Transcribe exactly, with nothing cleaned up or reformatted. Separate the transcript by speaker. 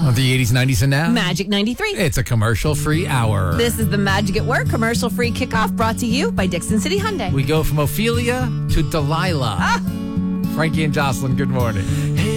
Speaker 1: Of the eighties, nineties, and now?
Speaker 2: Magic ninety-three.
Speaker 1: It's a commercial-free hour.
Speaker 2: This is the Magic at Work commercial-free kickoff brought to you by Dixon City Hyundai.
Speaker 1: We go from Ophelia to Delilah.
Speaker 2: Ah.
Speaker 1: Frankie and Jocelyn, good morning.